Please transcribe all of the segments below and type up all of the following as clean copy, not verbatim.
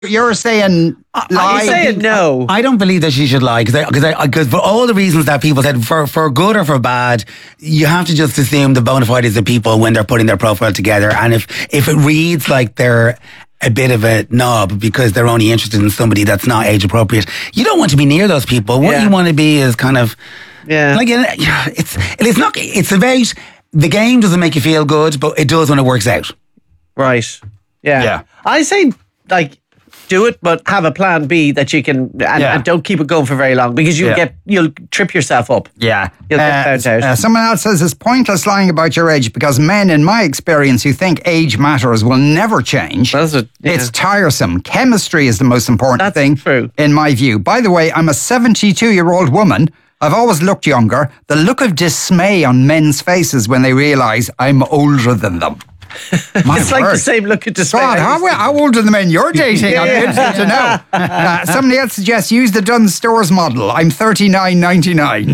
you're saying lie. I'm saying no. I don't believe that she should lie because for all the reasons that people said, for good or for bad, you have to just assume the bona fides of people when they're putting their profile together. And if it reads like they're a bit of a knob because they're only interested in somebody that's not age appropriate, you don't want to be near those people. What you want to be is kind of like it's about the game doesn't make you feel good, but it does when it works out. Right. Yeah. I say do it, but have a plan B that you can, and don't keep it going for very long because you'll trip yourself up. Yeah. You'll get found out. Someone else says it's pointless lying about your age because men, in my experience, who think age matters will never change. It's tiresome. Chemistry is the most important thing, in my view. By the way, I'm a 72-year-old woman. I've always looked younger. The look of dismay on men's faces when they realise I'm older than them. It's like the same look at display. God, how old are the men you're dating? I'm interested to know. Somebody else suggests use the Dunnes Stores model. I'm 39.99.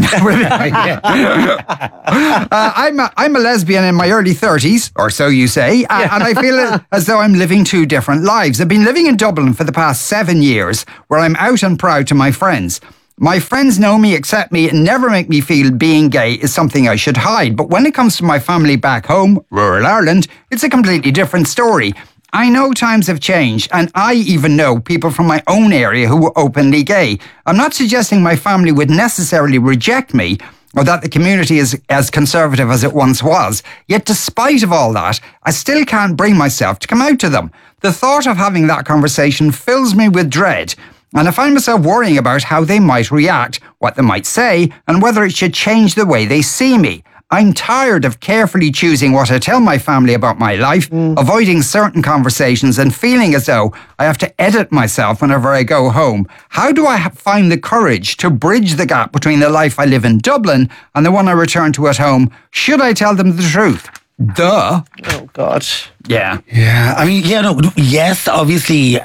I'm a lesbian in my early 30s, or so you say, and I feel as though I'm living two different lives. I've been living in Dublin for the past 7 years, where I'm out and proud to my friends. My friends know me, accept me, and never make me feel being gay is something I should hide. But when it comes to my family back home, rural Ireland, it's a completely different story. I know times have changed, and I even know people from my own area who are openly gay. I'm not suggesting my family would necessarily reject me, or that the community is as conservative as it once was. Yet despite of all that, I still can't bring myself to come out to them. The thought of having that conversation fills me with dread. And I find myself worrying about how they might react, what they might say, and whether it should change the way they see me. I'm tired of carefully choosing what I tell my family about my life, avoiding certain conversations and feeling as though I have to edit myself whenever I go home. How do I find the courage to bridge the gap between the life I live in Dublin and the one I return to at home? Should I tell them the truth? Duh. Oh, God. Yeah. I mean, yes, obviously,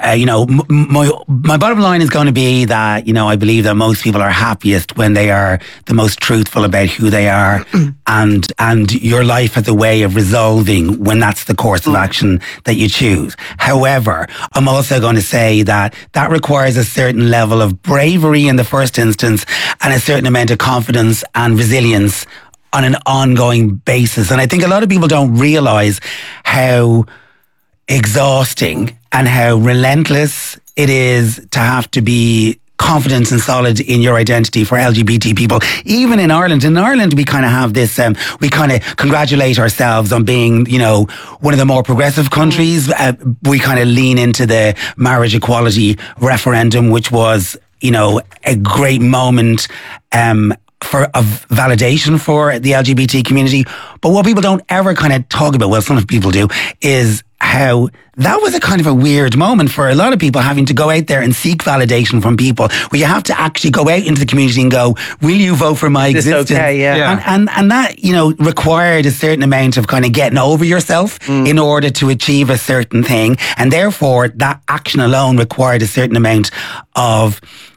my bottom line is going to be that, I believe that most people are happiest when they are the most truthful about who they are and your life has a way of resolving when that's the course of action that you choose. However, I'm also going to say that requires a certain level of bravery in the first instance and a certain amount of confidence and resilience on an ongoing basis. And I think a lot of people don't realise how exhausting and how relentless it is to have to be confident and solid in your identity for LGBT people. Even in Ireland. In Ireland, we kind of have this, we kind of congratulate ourselves on being, one of the more progressive countries. We kind of lean into the marriage equality referendum, which was, a great moment, of validation for the LGBT community. But what people don't ever kind of talk about, well, some people do, is how that was a kind of a weird moment for a lot of people having to go out there and seek validation from people, where you have to actually go out into the community and go, will you vote for my existence? Okay, yeah. And that, required a certain amount of kind of getting over yourself in order to achieve a certain thing. And therefore, that action alone required a certain amount of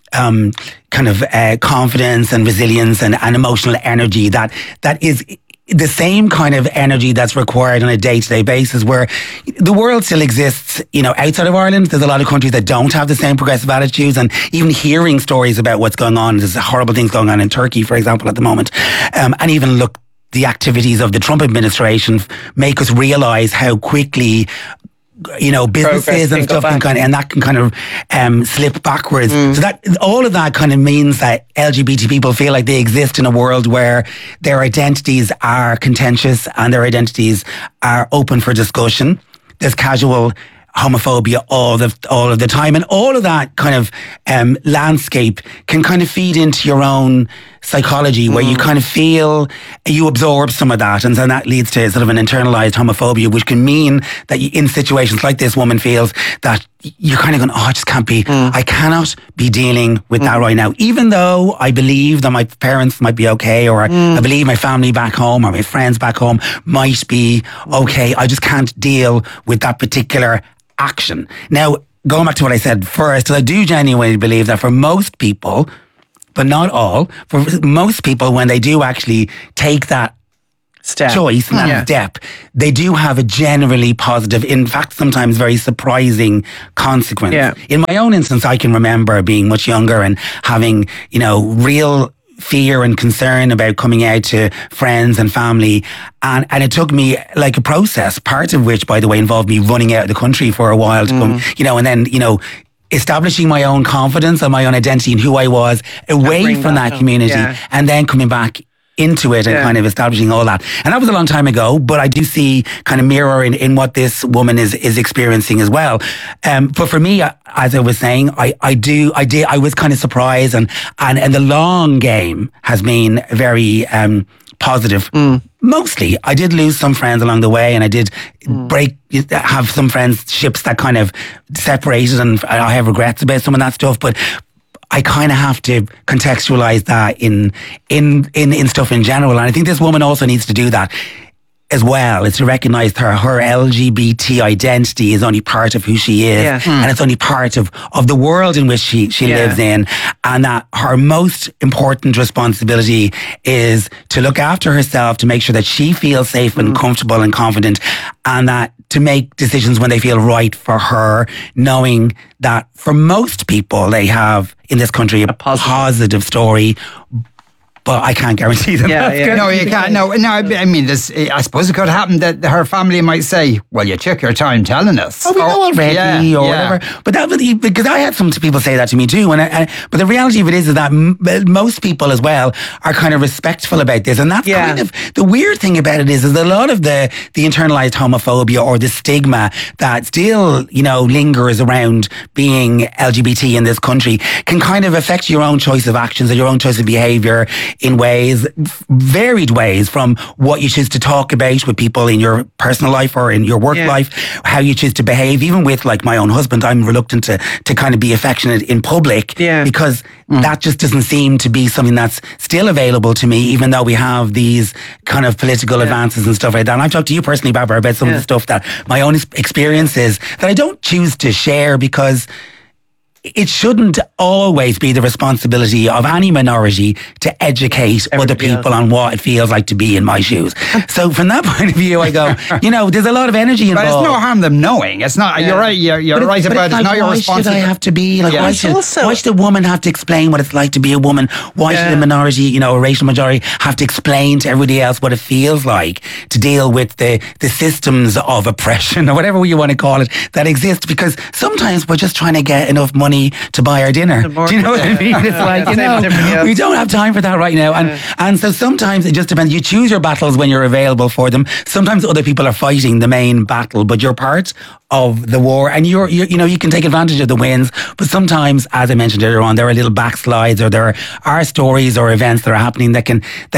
confidence and resilience and emotional energy that is the same kind of energy that's required on a day-to-day basis, where the world still exists, outside of Ireland. There's a lot of countries that don't have the same progressive attitudes, and even hearing stories about what's going on, there's horrible things going on in Turkey, for example, at the moment. And even look, the activities of the Trump administration make us realise how quickly businesses and stuff and that can kind of slip backwards. So that all of that kind of means that LGBT people feel like they exist in a world where their identities are contentious and their identities are open for discussion. There's casual homophobia all of the time, and all of that kind of landscape can kind of feed into your own psychology, where you kind of feel you absorb some of that, and then that leads to sort of an internalized homophobia, which can mean that in situations like this woman feels that you're kind of going, I just can't be, I cannot be dealing with that right now, even though I believe that my parents might be okay, or I believe my family back home or my friends back home might be okay. I just can't deal with that particular action. Now, going back to what I said first, I do genuinely believe that for most people, but not all, for most people, when they do actually take that choice, and that step, they do have a generally positive, in fact, sometimes very surprising consequence. Yeah. In my own instance, I can remember being much younger and having, real fear and concern about coming out to friends and family. And it took me like a process, part of which, by the way, involved me running out of the country for a while to come, and then, establishing my own confidence and my own identity and who I was away from that community, and then coming back into it and kind of establishing all that. And that was a long time ago, but I do see kind of mirror in what this woman is experiencing as well. But for me, as I was saying, I was kind of surprised, and the long game has been very positive. Mostly, I did lose some friends along the way, and I did have some friendships that kind of separated, and I have regrets about some of that stuff. But I kind of have to contextualize that in stuff in general, and I think this woman also needs to do that as well, is to recognise her LGBT identity is only part of who she is, and it's only part of the world in which she lives in, and that her most important responsibility is to look after herself, to make sure that she feels safe and comfortable and confident, and that to make decisions when they feel right for her, knowing that for most people they have in this country a positive story. But I can't guarantee them. No, you can't. No. I mean, I suppose it could happen that her family might say, "Well, you took your time telling us." Oh, we know already, or whatever. But that was because I had some people say that to me too. But the reality of it is that most people as well are kind of respectful about this, and that's kind of the weird thing about it is a lot of the internalized homophobia or the stigma that still lingers around being LGBT in this country can kind of affect your own choice of actions and your own choice of behaviour in varied ways, from what you choose to talk about with people in your personal life or in your work life, how you choose to behave. Even with like my own husband, I'm reluctant to kind of be affectionate in public because that just doesn't seem to be something that's still available to me, even though we have these kind of political advances and stuff like that. And I've talked to you personally, Barbara, about some of the stuff that my own experiences that I don't choose to share, because it shouldn't always be the responsibility of any minority to educate other people on what it feels like to be in my shoes. So from that point of view, I go, there's a lot of energy involved. But it's no harm them knowing. It's not. You're right. You're right about it. It's not your responsibility. Why should I have to be like? Why should a woman have to explain what it's like to be a woman? Why should a minority, a racial majority, have to explain to everybody else what it feels like to deal with the systems of oppression or whatever you want to call it that exist? Because sometimes we're just trying to get enough money to buy our dinner. Do you know what I mean? It's like, we don't have time for that right now. And so sometimes it just depends. You choose your battles when you're available for them. Sometimes other people are fighting the main battle, but you're part of the war, and you can take advantage of the wins. But sometimes, as I mentioned earlier on, there are little backslides, or there are stories or events that are happening that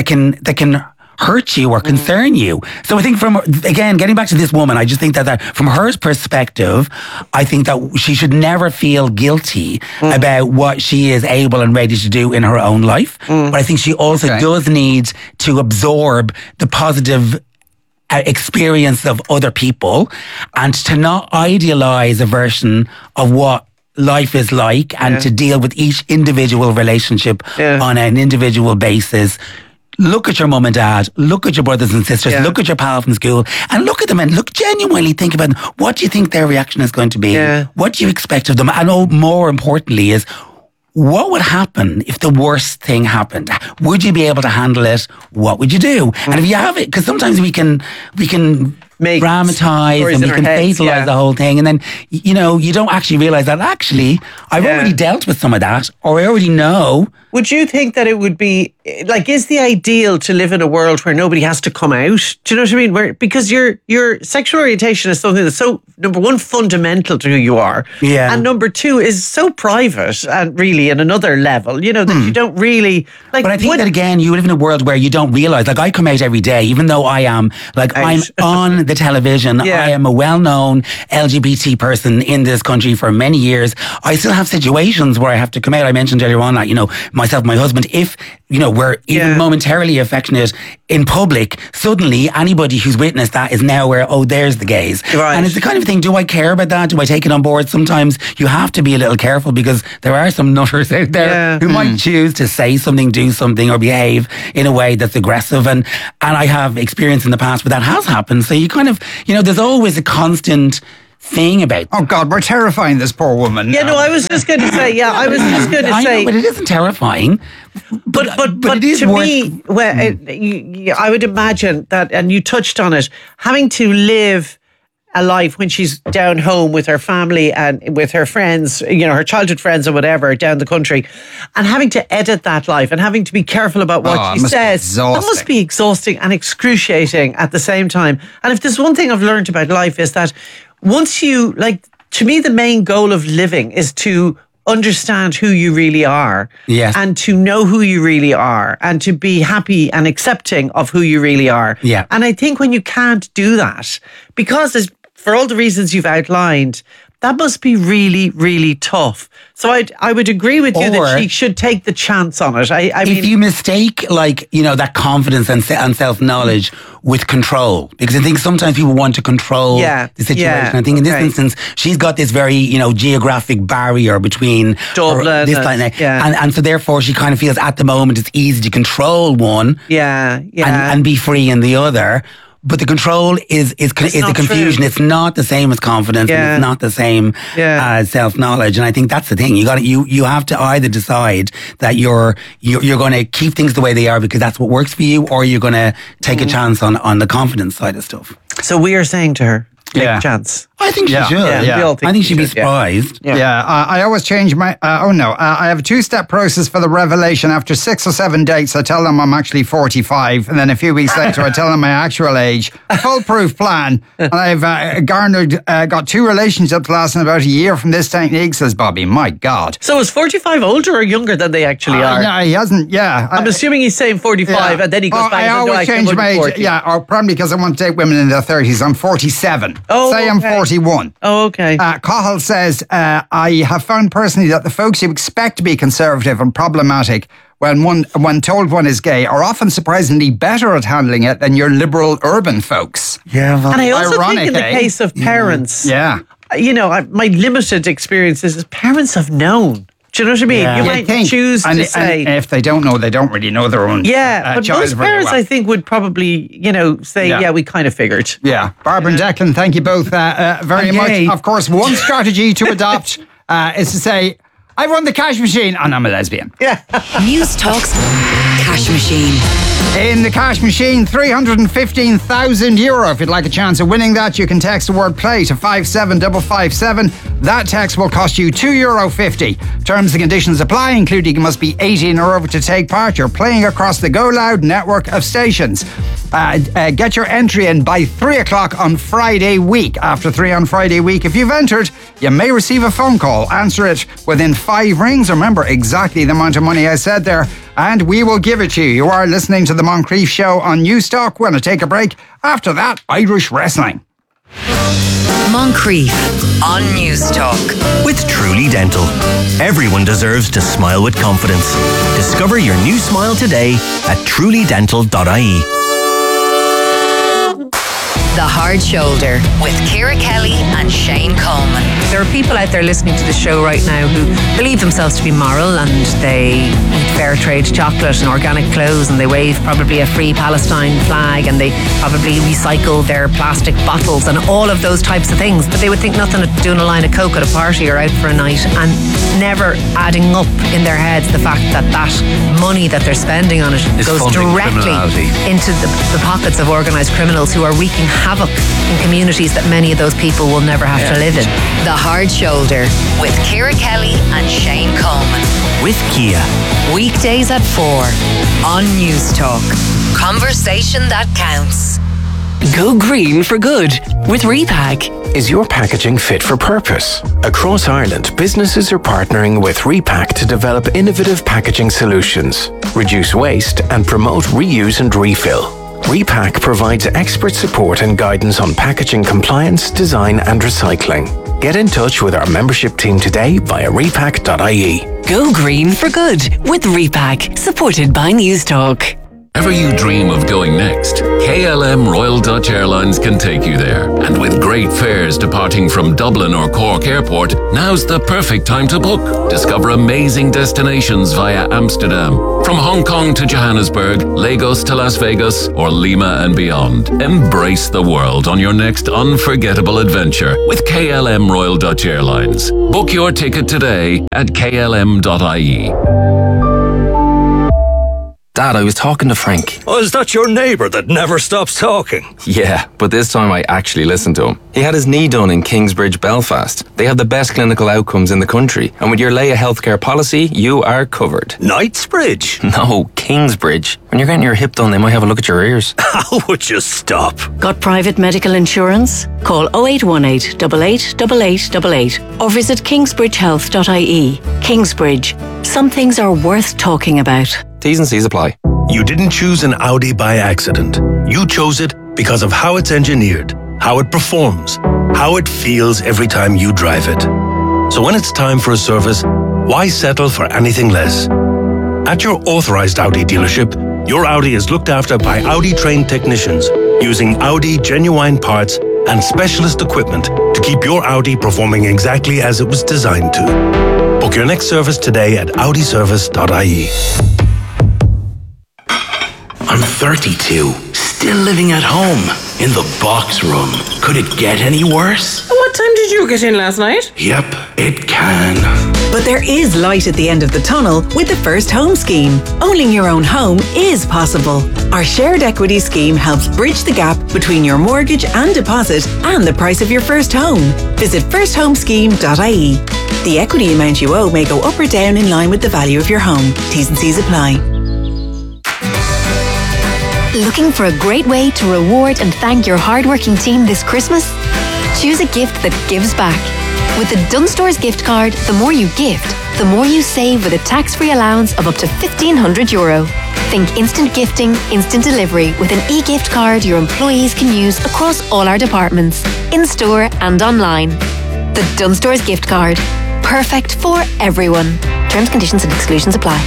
can hurt you or concern you. So I think getting back to this woman, I just think that from her perspective, I think that she should never feel guilty about what she is able and ready to do in her own life. But I think she also does need to absorb the positive experience of other people, and to not idealize a version of what life is like, and to deal with each individual relationship on an individual basis. Look at your mum and dad, look at your brothers and sisters, look at your pal from school, and look at them and genuinely think about them. What do you think their reaction is going to be? What do you expect of them? And more importantly is, what would happen if the worst thing happened? Would you be able to handle it? What would you do? And if you have it, because sometimes we can make dramatize and we can fatalize the whole thing, and then you don't actually realize that actually I've already dealt with some of that, or I already know. Would you think that it would be like, is the ideal to live in a world where nobody has to come out? Do you know what I mean? Because your sexual orientation is something that's so, number one, fundamental to who you are, and number two is so private and really in another level, that you don't really like. But I think that again, you live in a world where you don't realize. Like, I come out every day, even though I am like I'm on the television. Yeah. I am a well-known LGBT person in this country for many years. I still have situations where I have to come out. I mentioned earlier on that, myself, my husband, if, we're even momentarily affectionate in public, suddenly anybody who's witnessed that is now aware, there's the gays. Right. And it's the kind of thing, do I care about that? Do I take it on board? Sometimes you have to be a little careful because there are some nutters out there who might choose to say something, do something, or behave in a way that's aggressive. And I have experience in the past where that has happened. So you kind of, there's always a constant thing about. Oh God, we're terrifying this poor woman. Yeah, no, I was just going to say. Yeah, I was just going to say. Know, but it isn't terrifying. But it is to worth, me, I would imagine that, and you touched on it, having to live a life when she's down home with her family and with her friends, her childhood friends or whatever down the country, and having to edit that life and having to be careful about what she says. That must be exhausting and excruciating at the same time. And if there's one thing I've learned about life is that once you, to me, the main goal of living is to understand who you really are. Yes. And to know who you really are and to be happy and accepting of who you really are. Yeah. And I think when you can't do that, because for all the reasons you've outlined, that must be really, really tough. So I would agree with you that she should take the chance on it. I mean, if you mistake that confidence and self-knowledge with control, because I think sometimes people want to control the situation. I think in this instance, she's got this very, geographic barrier between Dublin and so therefore she kind of feels at the moment it's easy to control one and be free in the other. But the control is the confusion. True. It's not the same as confidence, and it's not the same as self-knowledge. And I think that's the thing. You have to either decide that you're going to keep things the way they are because that's what works for you, or you're going to take a chance on the confidence side of stuff. So we are saying to her, take a chance. I think she should. Yeah. I think she'd be surprised. I always change my. I have a 2-step process for the revelation. After 6 or 7 dates, I tell them I'm actually 45, and then a few weeks later, I tell them my actual age. Foolproof plan. And I've got 2 relationships lasting about a year from this technique. Says Bobby. My God. So is 45 older or younger than they actually are? No, he hasn't. Yeah, I'm assuming he's saying 45, and then he goes back. I always change my age. 40. Yeah, or probably because I want to date women in their 30s. I'm 47. Say I'm 41. Oh, okay. Cahill says, I have found personally that the folks you expect to be conservative and problematic when told one is gay are often surprisingly better at handling it than your liberal urban folks. Yeah, well, and I also think in the case of parents, my limited experiences is parents have known. Do you know what I mean? Yeah. You might choose to say. And if they don't know, they don't really know their own but child most very parents, well. I think, would probably, say, we kind of figured. Yeah. Barbara and Declan, thank you both very much. Of course, one strategy to adopt is to say, I run the cash machine and I'm a lesbian. Yeah. News Talk's Cash Machine. In the cash machine, €315,000. If you'd like a chance of winning that, you can text the word play to 57557. That text will cost you €2.50. Terms and conditions apply, including you must be 18 or over to take part. You're playing across the Go Loud network of stations. Get your entry in by 3 o'clock on Friday week. After 3 on Friday week, if you've entered, you may receive a phone call. Answer it within 5 rings. Remember exactly the amount of money I said there, and we will give it to you. You are listening to the Moncrief Show on Newstalk. We're going to take a break. After that, Irish wrestling. Moncrief on Newstalk. With Truly Dental. Everyone deserves to smile with confidence. Discover your new smile today at trulydental.ie. The Hard Shoulder with Ciara Kelly and Shane Coleman. There are people out there listening to the show right now who believe themselves to be moral, and they eat fair trade chocolate and organic clothes, and they wave probably a free Palestine flag, and they probably recycle their plastic bottles and all of those types of things. But they would think nothing of doing a line of coke at a party or out for a night, and never adding up in their heads the fact that that money that they're spending on it goes directly into the pockets of organised criminals who are wreaking havoc in communities that many of those people will never have to live in. The Hard Shoulder with Ciara Kelly and Shane Coleman. With Kia. Weekdays at 4 on Newstalk. Conversation that counts. Go green for good with Repack. Is your packaging fit for purpose? Across Ireland, businesses are partnering with Repack to develop innovative packaging solutions, reduce waste and promote reuse and refill. Repack provides expert support and guidance on packaging compliance, design and recycling. Get in touch with our membership team today via repack.ie. Go green for good with Repack, supported by Newstalk. Wherever you dream of going next, KLM Royal Dutch Airlines can take you there. And with great fares departing from Dublin or Cork Airport, now's the perfect time to book. Discover amazing destinations via Amsterdam. From Hong Kong to Johannesburg, Lagos to Las Vegas, or Lima and beyond. Embrace the world on your next unforgettable adventure with KLM Royal Dutch Airlines. Book your ticket today at klm.ie. Dad, I was talking to Frank. Oh, is that your neighbour that never stops talking? Yeah, but this time I actually listened to him. He had his knee done in Kingsbridge, Belfast. They have the best clinical outcomes in the country. And with your Leia healthcare policy, you are covered. Knightsbridge? No, Kingsbridge. When you're getting your hip done, they might have a look at your ears. How would you stop? Got private medical insurance? Call 0818 88 8888 or visit kingsbridgehealth.ie. Kingsbridge. Some things are worth talking about. T's and C's apply. You didn't choose an Audi by accident. You chose it because of how it's engineered, how it performs, how it feels every time you drive it. So when it's time for a service, why settle for anything less? At your authorized Audi dealership, your Audi is looked after by Audi-trained technicians using Audi genuine parts and specialist equipment to keep your Audi performing exactly as it was designed to. Book your next service today at audiservice.ie. I'm 32, still living at home, in the box room. Could it get any worse? What time did you get in last night? Yep, it can. But there is light at the end of the tunnel with the First Home Scheme. Owning your own home is possible. Our shared equity scheme helps bridge the gap between your mortgage and deposit and the price of your first home. Visit firsthomesscheme.ie. The equity amount you owe may go up or down in line with the value of your home. T's and C's apply. Looking for a great way to reward and thank your hardworking team this Christmas? Choose a gift that gives back. With the Dunstores gift card, the more you gift, the more you save with a tax-free allowance of up to €1,500. Think instant gifting, instant delivery with an e-gift card your employees can use across all our departments, in-store and online. The Dunstores gift card. Perfect for everyone. Terms, conditions and exclusions apply.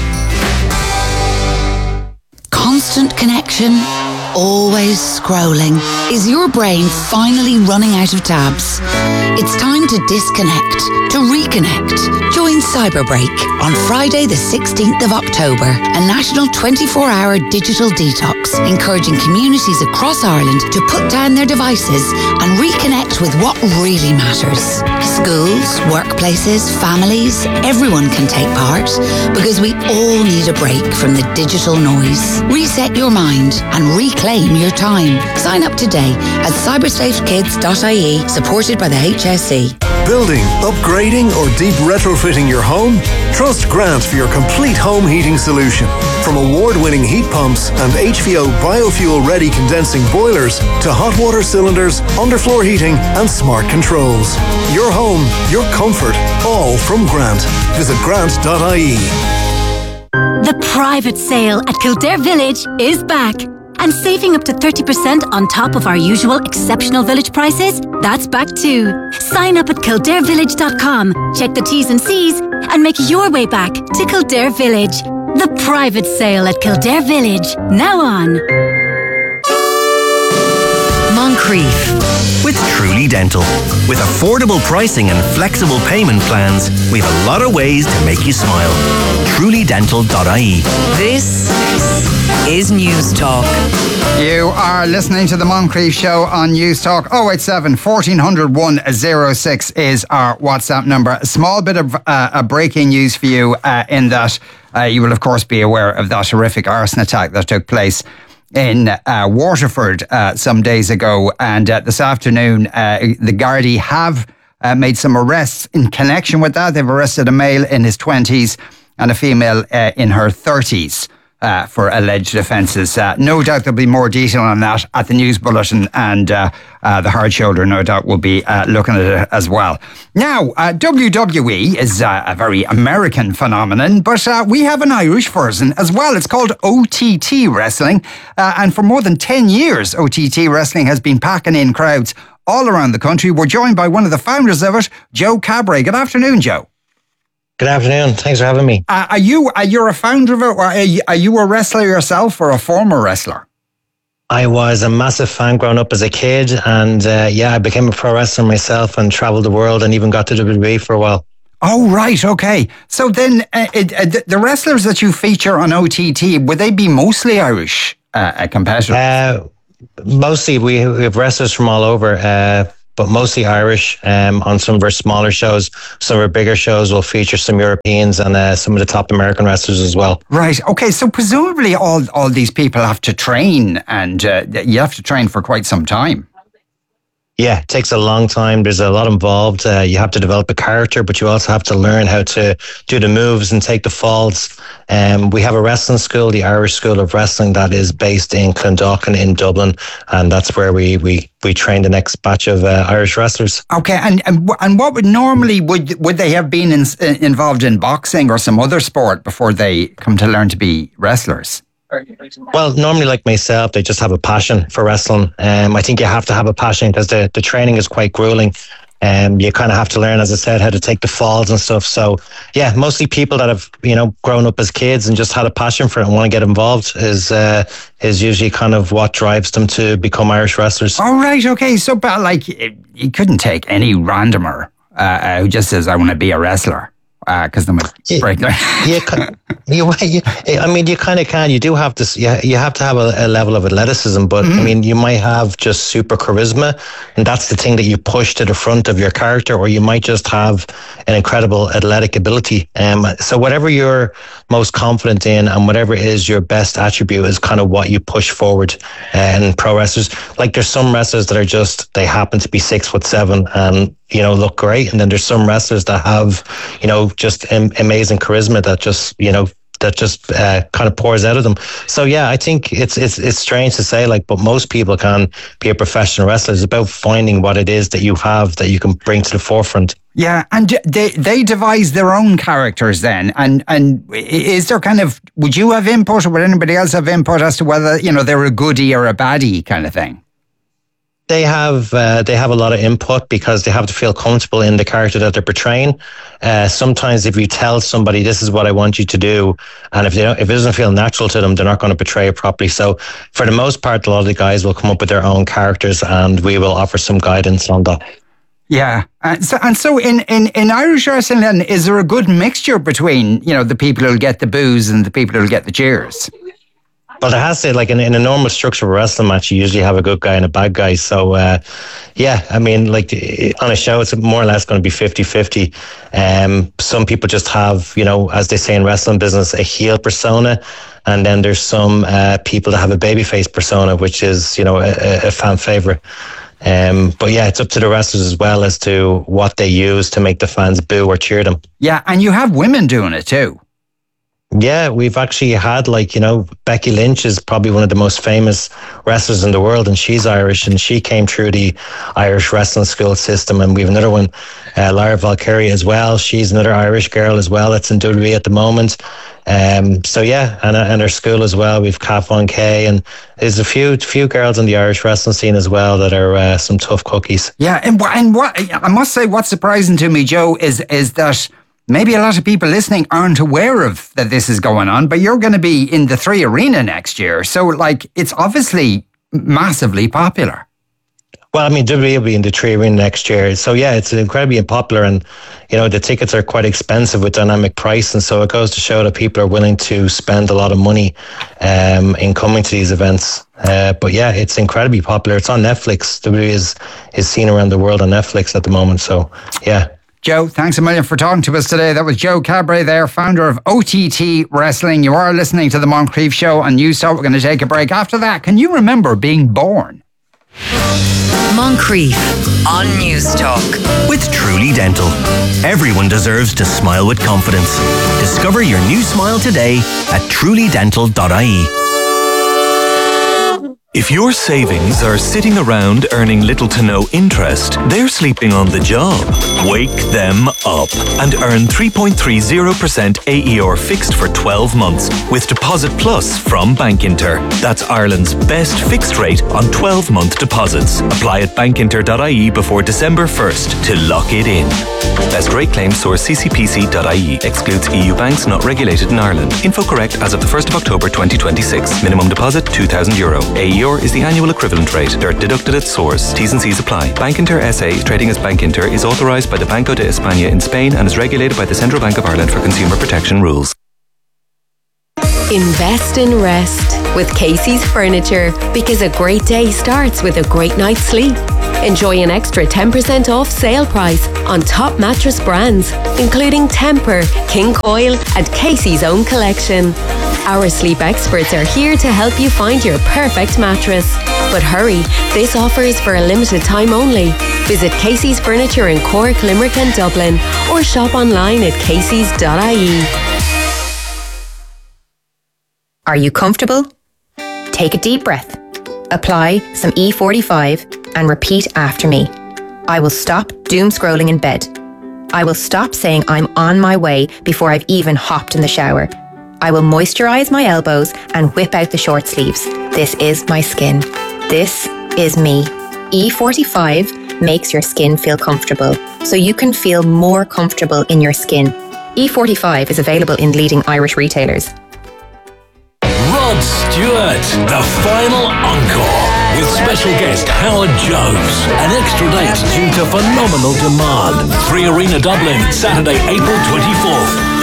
Constant connection, always scrolling. Is your brain finally running out of tabs? It's time to disconnect, to reconnect. Join Cyberbreak on Friday the 16th of October, a national 24-hour digital detox, encouraging communities across Ireland to put down their devices and reconnect with what really matters. Schools, workplaces, families, everyone can take part because we all need a break from the digital noise. Reset your mind and reclaim your time. Sign up today at cybersafekids.ie, supported by the HSE. Building, upgrading or deep retrofitting your home? Trust Grant for your complete home heating solution. From award-winning heat pumps and HVO biofuel-ready condensing boilers to hot water cylinders, underfloor heating and smart controls. Your home, your comfort, all from Grant. Visit grant.ie. The private sale at Kildare Village is back. And saving up to 30% on top of our usual exceptional village prices, that's back too. Sign up at kildarevillage.com, check the T's and C's, and make your way back to Kildare Village. The private sale at Kildare Village. Now on. Moncrief with Truly Dental. With affordable pricing and flexible payment plans, we have a lot of ways to make you smile. TrulyDental.ie. This is News Talk. You are listening to the Moncrief Show on News Talk. 087 1400 106 is our WhatsApp number. A small bit of breaking news for you in that you will of course be aware of that horrific arson attack that took place in Waterford some days ago, and this afternoon the Gardaí have made some arrests in connection with that. They've arrested a male in his 20s and a female in her 30s. for alleged offences. No doubt there'll be more detail on that at the news bulletin, and the Hard Shoulder no doubt will be looking at it as well. Now, WWE is a very American phenomenon, but we have an Irish version as well. It's called OTT Wrestling, and for more than 10 years, OTT Wrestling has been packing in crowds all around the country. We're joined by one of the founders of it, Joe Cabray. Good afternoon, Joe. Good afternoon. Thanks for having me. You're a founder of it, or are you a wrestler yourself, or a former wrestler? I was a massive fan growing up as a kid, and I became a pro wrestler myself and travelled the world and even got to WWE for a while. Oh, right, okay. So then the wrestlers that you feature on OTT, would they be mostly Irish competitors? Mostly, we have wrestlers from all over, but mostly Irish. On some of our smaller shows, some of our bigger shows will feature some Europeans and some of the top American wrestlers as well. Right. Okay. So presumably all these people have to train, and you have to train for quite some time. Yeah, it takes a long time. There's a lot involved. You have to develop a character, but you also have to learn how to do the moves and take the falls. We have a wrestling school, the Irish School of Wrestling, that is based in Clondalkin in Dublin, and that's where we train the next batch of Irish wrestlers. Okay, and what would normally would they have been involved in boxing or some other sport before they come to learn to be wrestlers? Well, normally, like myself, they just have a passion for wrestling. I think you have to have a passion because the training is quite grueling. You kind of have to learn, as I said, how to take the falls and stuff. So, yeah, mostly people that have, grown up as kids and just had a passion for it and want to get involved is usually kind of what drives them to become Irish wrestlers. All right, okay. So, but like, you couldn't take any randomer who just says, I want to be a wrestler. Because they might break their... You kind of can. You do have to. You have to have a level of athleticism, but you might have just super charisma, and that's the thing that you push to the front of your character, or you might just have an incredible athletic ability. So whatever you're most confident in, and whatever is your best attribute, is kind of what you push forward. And pro wrestlers, like there's some wrestlers that are just they happen to be 6'7" and look great, and then there's some wrestlers that have just amazing charisma that just kind of pours out of them. So yeah, I think it's strange to say, but most people can be a professional wrestler. It's about finding what it is that you have that you can bring to the forefront. Yeah, and they devise their own characters then, and is there would you have input, or would anybody else have input as to whether they're a goodie or a baddie kind of thing? They have a lot of input because they have to feel comfortable in the character that they're portraying. Sometimes if you tell somebody this is what I want you to do, and if it doesn't feel natural to them, they're not going to portray it properly. So for the most part, a lot of the guys will come up with their own characters, and we will offer some guidance on that. Yeah, so in Irish wrestling, then, is there a good mixture between the people who'll get the boos and the people who'll get the cheers? Well, there has to, in a normal structure of a wrestling match, you usually have a good guy and a bad guy. So, on a show, it's more or less going to be 50-50. Some people just have, as they say in wrestling business, a heel persona. And then there's some people that have a babyface persona, which is, a fan favorite. But yeah, it's up to the wrestlers as well as to what they use to make the fans boo or cheer them. Yeah, and you have women doing it too. Yeah, we've actually had Becky Lynch is probably one of the most famous wrestlers in the world, and she's Irish, and she came through the Irish wrestling school system. And we have another one, Lara Valkyria as well. She's another Irish girl as well that's in WWE at the moment. So yeah, and her school as well. We've Kat Von K, and there's a few girls in the Irish wrestling scene as well that are some tough cookies. Yeah, and what I must say, what's surprising to me, Joe, is that maybe a lot of people listening aren't aware of that this is going on, but you're going to be in the 3 Arena next year. So, it's obviously massively popular. Well, WWE will be in the 3 Arena next year. So, yeah, it's incredibly popular, and, the tickets are quite expensive with dynamic pricing. So it goes to show that people are willing to spend a lot of money in coming to these events. But yeah, it's incredibly popular. It's on Netflix. WWE is seen around the world on Netflix at the moment. So, yeah. Joe, thanks a million for talking to us today. That was Joe Cabray there, founder of OTT Wrestling. You are listening to The Moncrief Show on Newstalk. We're going to take a break. After that, can you remember being born? Moncrief on News Talk. With Truly Dental. Everyone deserves to smile with confidence. Discover your new smile today at trulydental.ie. If your savings are sitting around earning little to no interest, they're sleeping on the job. Wake them up and earn 3.30% AER fixed for 12 months with Deposit Plus from Bankinter. That's Ireland's best fixed rate on 12-month deposits. Apply at bankinter.ie before December 1st to lock it in. Best rate claim source ccpc.ie. Excludes EU banks not regulated in Ireland. Info correct as of the 1st of October 2026. Minimum deposit €2,000. AER is the annual equivalent rate. They're deducted at source. T's and C's apply. Bankinter SA, trading as Bankinter, is authorised by the Banco de España in Spain and is regulated by the Central Bank of Ireland for consumer protection rules. Invest in rest with Casey's Furniture, because a great day starts with a great night's sleep. Enjoy an extra 10% off sale price on top mattress brands, including Temper, King Coil and Casey's own collection. Our sleep experts are here to help you find your perfect mattress. But hurry, this offer is for a limited time only. Visit Casey's Furniture in Cork, Limerick and Dublin, or shop online at caseys.ie. Are you comfortable? Take a deep breath. Apply some E45 and repeat after me. I will stop doom scrolling in bed. I will stop saying I'm on my way before I've even hopped in the shower. I will moisturise my elbows and whip out the short sleeves. This is my skin. This is me. E45 makes your skin feel comfortable, so you can feel more comfortable in your skin. E45 is available in leading Irish retailers. Rod Stewart, the final encore, with special guest Howard Jones. An extra date due to phenomenal demand. 3 Arena Dublin, Saturday, April 24th.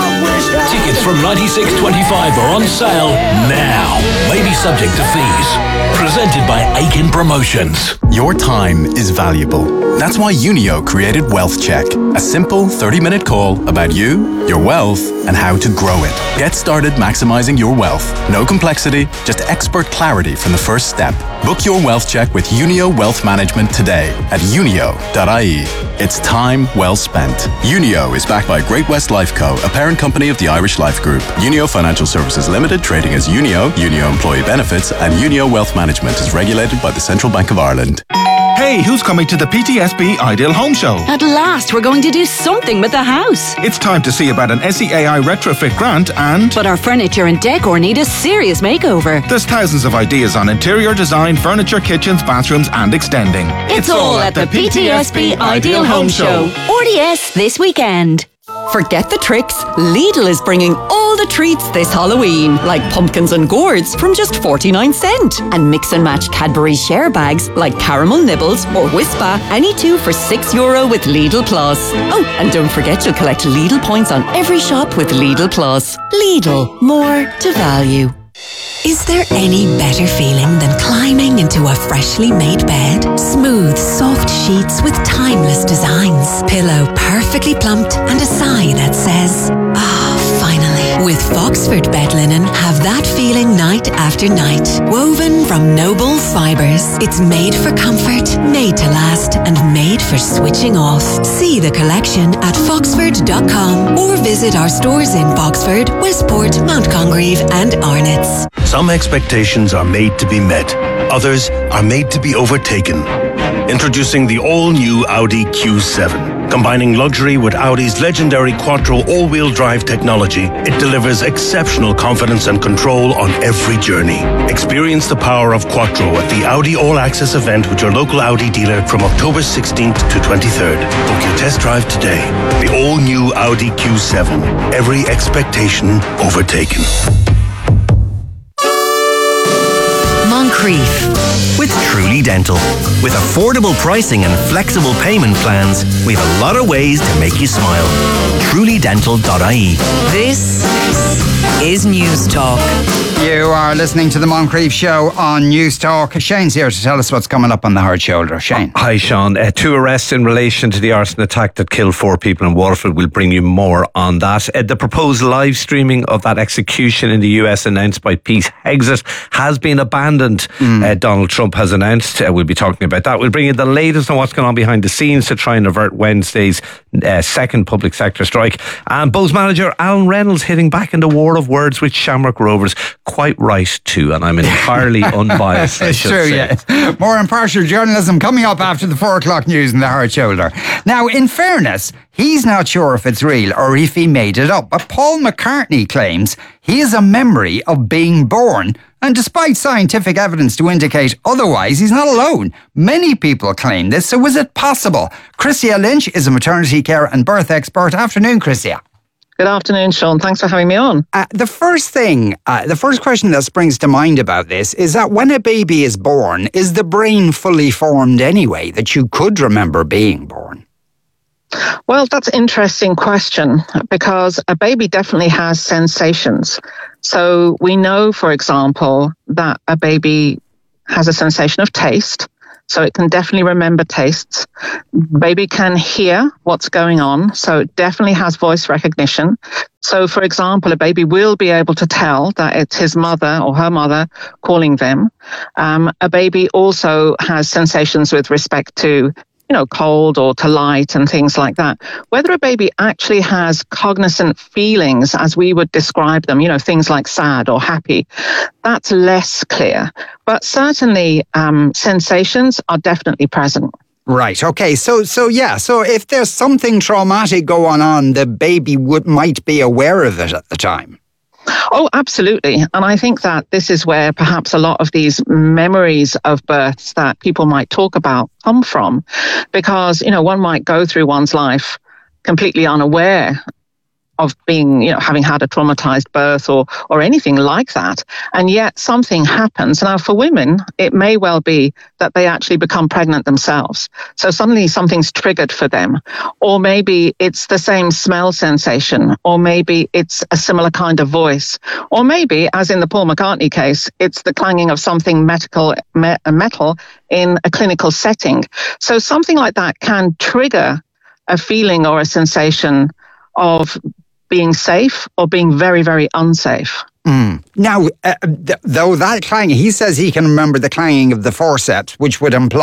Tickets from $96.25 are on sale now. Maybe subject to fees. Presented by Aiken Promotions. Your time is valuable. That's why Unio created Wealth Check, a simple 30-minute call about you, your wealth, and how to grow it. Get started maximizing your wealth. No complexity, just expert clarity from the first step. Book your wealth check with Unio Wealth Management today at unio.ie. It's time well spent. Unio is backed by Great West Life Co., a parent company of the Irish Life Group. Unio Financial Services Limited, trading as Unio, Unio Employee Benefits, and Unio Wealth Management is regulated by the Central Bank of Ireland. Hey, who's coming to the PTSB Ideal Home Show? At last, we're going to do something with the house. It's time to see about an SEAI retrofit grant and... But our furniture and decor need a serious makeover. There's thousands of ideas on interior design, furniture, kitchens, bathrooms and extending. It's all at the PTSB Ideal Home Show. RDS this weekend. Forget the tricks. Lidl is bringing all the treats this Halloween, like pumpkins and gourds from just 49 cents. And mix and match Cadbury share bags like caramel nibbles or Whispa, any two for €6 with Lidl Plus. Oh, and don't forget you'll collect Lidl points on every shop with Lidl Plus. Lidl, more to value. Is there any better feeling than climbing into a freshly made bed? Smooth, soft sheets with timeless designs. Pillow perfectly plumped and a sigh that says, finally. With Foxford bed linen, have that feeling night after night. Woven from noble fibres. It's made for comfort, made to last, and made for switching off. See the collection at foxford.com or visit our stores in Foxford, Westport, Mount Congreve and Arnott's. Some expectations are made to be met. Others are made to be overtaken. Introducing the all-new Audi Q7. Combining luxury with Audi's legendary Quattro all-wheel drive technology, it delivers exceptional confidence and control on every journey. Experience the power of Quattro at the Audi All-Access event with your local Audi dealer from October 16th to 23rd. Book your test drive today. The all-new Audi Q7. Every expectation overtaken. Moncrief. With Truly Dental. With affordable pricing and flexible payment plans, we have a lot of ways to make you smile. trulydental.ie. This is News Talk. You are listening to the Moncrief Show on News Talk. Shane's here to tell us what's coming up on the Hard Shoulder. Shane. Hi, Sean. 2 arrests in relation to the arson attack that killed 4 people in Waterford. We'll bring you more on that. The proposed live streaming of that execution in the US announced by Pete Hegseth has been abandoned. Donald Trump has announced. We'll be talking about that. We'll bring you the latest on what's going on behind the scenes to try and avert Wednesday's second public sector strike. And Bows manager Alan Reynolds hitting back in the war of words with Shamrock Rovers. Quite right too, and I'm entirely unbiased. It's true, yeah. More impartial journalism coming up after the 4 o'clock news in the Hard Shoulder. Now, in fairness, he's not sure if it's real or if he made it up, but Paul McCartney claims he has a memory of being born, and despite scientific evidence to indicate otherwise, he's not alone. Many people claim this, so is it possible? Chrissia Lynch is a maternity care and birth expert. Afternoon, Chrissia. Good afternoon, Sean. Thanks for having me on. The first question that springs to mind about this is that when a baby is born, is the brain fully formed anyway, that you could remember being born? Well, that's an interesting question because a baby definitely has sensations. So we know, for example, that a baby has a sensation of taste. So it can definitely remember tastes. Baby can hear what's going on, so it definitely has voice recognition. So, for example, a baby will be able to tell that it's his mother or her mother calling them. A baby also has sensations with respect to cold or to light and things like that. Whether a baby actually has cognizant feelings, as we would describe them, things like sad or happy, that's less clear. But certainly sensations are definitely present. Right. Okay. So if there's something traumatic going on, the baby might be aware of it at the time. Oh, absolutely. And I think that this is where perhaps a lot of these memories of births that people might talk about come from, because, one might go through one's life completely unaware of being, having had a traumatized birth or anything like that. And yet something happens. Now, for women, it may well be that they actually become pregnant themselves. So suddenly something's triggered for them. Or maybe it's the same smell sensation. Or maybe it's a similar kind of voice. Or maybe, as in the Paul McCartney case, it's the clanging of something metal in a clinical setting. So something like that can trigger a feeling or a sensation of being safe or being very, very unsafe. Now, though that clanging, he says he can remember the clanging of the forceps, which would that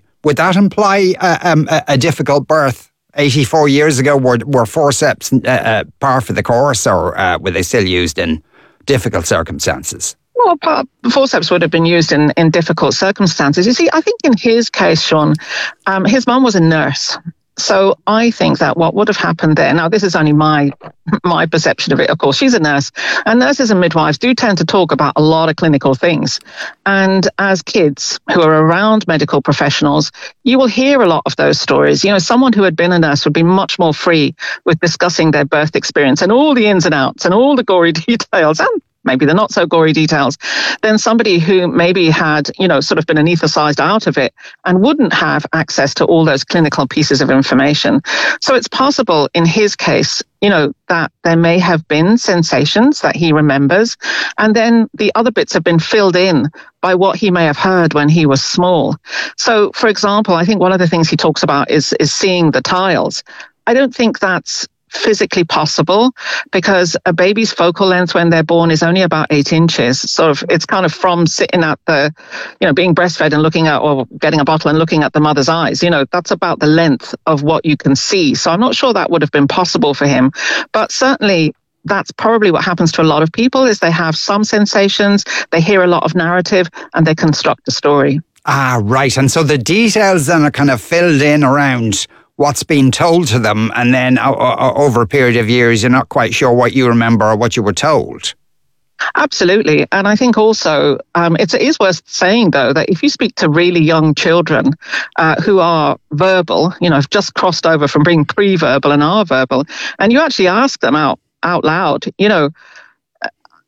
imply a difficult birth 84 years ago? Were forceps par for the course, or were they still used in difficult circumstances? Well, forceps would have been used in difficult circumstances. You see, I think in his case, Sean, his mum was a nurse. So I think that what would have happened there, now this is only my perception of it, of course, she's a nurse, and nurses and midwives do tend to talk about a lot of clinical things. And as kids who are around medical professionals, you will hear a lot of those stories. Someone who had been a nurse would be much more free with discussing their birth experience and all the ins and outs and all the gory details and maybe the not so gory details, than somebody who maybe had, sort of been anesthetized out of it and wouldn't have access to all those clinical pieces of information. So it's possible in his case, that there may have been sensations that he remembers, and then the other bits have been filled in by what he may have heard when he was small. So, for example, I think one of the things he talks about is seeing the tiles. I don't think that's physically possible, because a baby's focal length when they're born is only about 8 inches. It's kind of from sitting at the, being breastfed and looking at, or getting a bottle and looking at the mother's eyes. That's about the length of what you can see. So I'm not sure that would have been possible for him, but certainly that's probably what happens to a lot of people, is they have some sensations, they hear a lot of narrative, and they construct a story. Ah, right. And so the details then are kind of filled in around what's been told to them, and then over a period of years, you're not quite sure what you remember or what you were told. Absolutely. And I think also it is worth saying, though, that if you speak to really young children who are verbal, have just crossed over from being pre-verbal and are verbal, and you actually ask them out loud,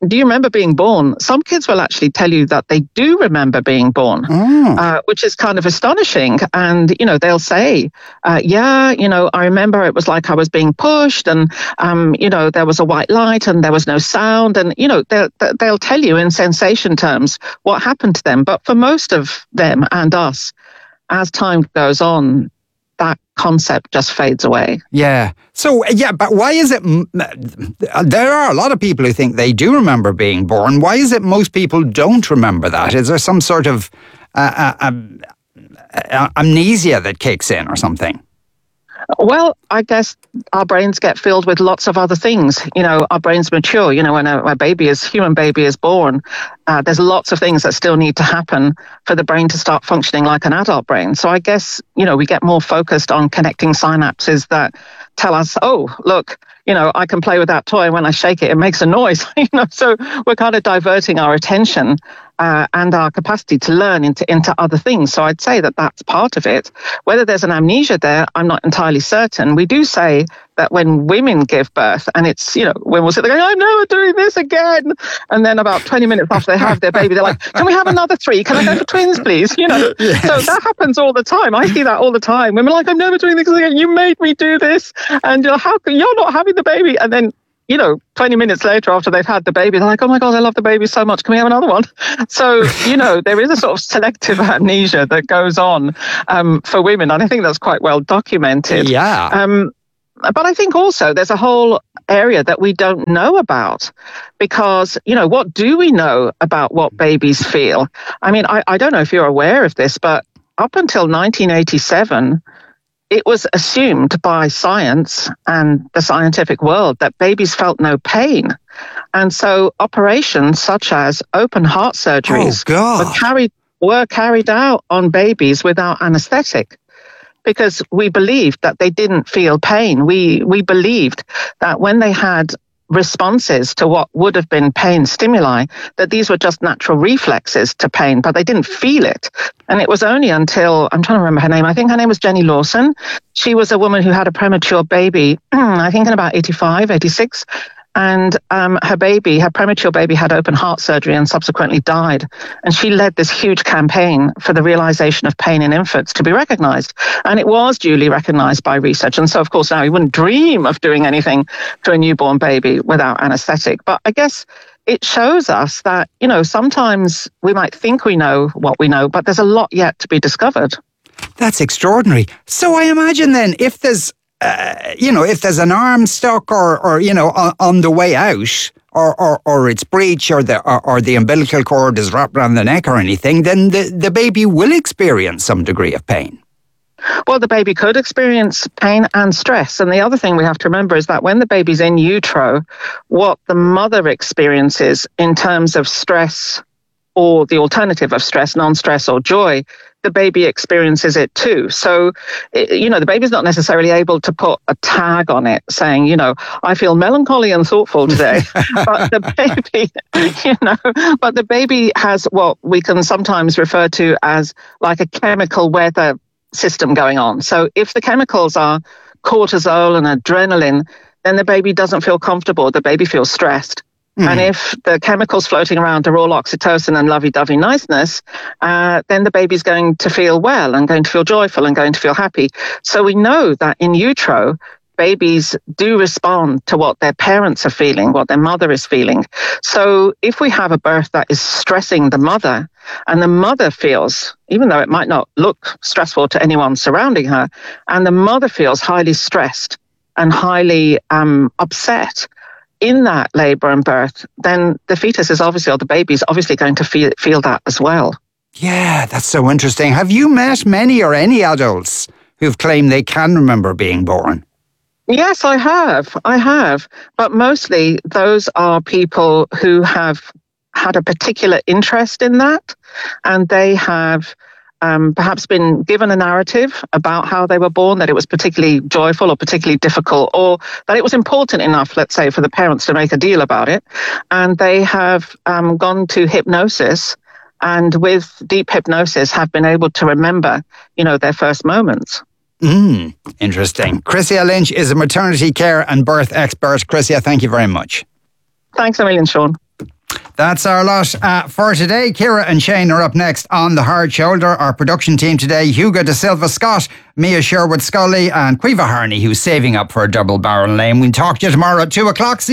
do you remember being born? Some kids will actually tell you that they do remember being born, which is kind of astonishing. And, they'll say, I remember it was like I was being pushed and, there was a white light and there was no sound. And, they'll tell you in sensation terms what happened to them. But for most of them and us, as time goes on, that concept just fades away. Yeah. So, but why is it... There are a lot of people who think they do remember being born. Why is it most people don't remember that? Is there some sort of amnesia that kicks in or something? Well, I guess our brains get filled with lots of other things. Our brains mature. When a human baby is born, there's lots of things that still need to happen for the brain to start functioning like an adult brain. So I guess, we get more focused on connecting synapses that tell us, oh, look, I can play with that toy. When I shake it, it makes a noise. So we're kind of diverting our attention and our capacity to learn into other things. So I'd say that that's part of it. Whether there's an amnesia there, I'm not entirely certain. We do say that when women give birth, and it's, women will sit there going, I'm never doing this again. And then about 20 minutes after they have their baby, they're like, can we have another 3? Can I go for twins, please? Yes. So that happens all the time. I see that all the time. Women are like, I'm never doing this again. You made me do this. And how can you're not having the baby? And then 20 minutes later after they've had the baby, they're like, oh my God, I love the baby so much. Can we have another one? So, there is a sort of selective amnesia that goes on for women. And I think that's quite well documented. Yeah. But I think also there's a whole area that we don't know about because, what do we know about what babies feel? I mean, I don't know if you're aware of this, but up until 1987, it was assumed by science and the scientific world that babies felt no pain. And so operations such as open heart surgeries were carried out on babies without anesthetic because we believed that they didn't feel pain. We believed that when they had responses to what would have been pain stimuli, that these were just natural reflexes to pain, but they didn't feel it. And it was only until, I'm trying to remember her name, I think her name was Jenny Lawson. She was a woman who had a premature baby, I think in about 85, 86. And her premature baby had open heart surgery and subsequently died. And she led this huge campaign for the realization of pain in infants to be recognized. And it was duly recognized by research. And so, of course, now you wouldn't dream of doing anything to a newborn baby without anesthetic. But I guess it shows us that, sometimes we might think we know what we know, but there's a lot yet to be discovered. That's extraordinary. So I imagine then if there's if there's an arm stuck or on the way out, or it's breached, or the umbilical cord is wrapped around the neck or anything, then the baby will experience some degree of pain. Well, the baby could experience pain and stress. And the other thing we have to remember is that when the baby's in utero, what the mother experiences in terms of stress or the alternative of stress, non-stress or joy, the baby experiences it too. So, the baby's not necessarily able to put a tag on it saying, I feel melancholy and thoughtful today. But the baby has what we can sometimes refer to as like a chemical weather system going on. So if the chemicals are cortisol and adrenaline, then the baby doesn't feel comfortable. The baby feels stressed. And if the chemicals floating around are all oxytocin and lovey-dovey niceness, then the baby's going to feel well and going to feel joyful and going to feel happy. So we know that in utero, babies do respond to what their parents are feeling, what their mother is feeling. So if we have a birth that is stressing the mother, and the mother feels, even though it might not look stressful to anyone surrounding her, and the mother feels highly stressed and highly upset in that labour and birth, then the fetus is obviously, or the baby is obviously going to feel that as well. Yeah, that's so interesting. Have you met many or any adults who've claimed they can remember being born? Yes, I have. But mostly those are people who have had a particular interest in that, and they have perhaps been given a narrative about how they were born, that it was particularly joyful or particularly difficult, or that it was important enough, let's say, for the parents to make a deal about it. And they have gone to hypnosis, and with deep hypnosis have been able to remember, their first moments. Interesting. Chrissia Lynch is a maternity care and birth expert. Chrissia, thank you very much. Thanks a million, Sean. That's our lot for today. Ciara and Shane are up next on The Hard Shoulder. Our production team today, Hugo De Silva Scott, Mia Sherwood Scully and Quiva Harney, who's saving up for a double barrel name. We'll talk to you tomorrow at 2 o'clock.